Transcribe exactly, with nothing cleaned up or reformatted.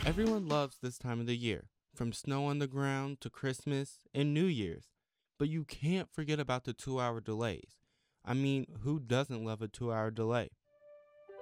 Everyone loves this time of the year, from snow on the ground to Christmas and New Year's. But you can't forget about the two hour delays. I mean, who doesn't love a two hour delay?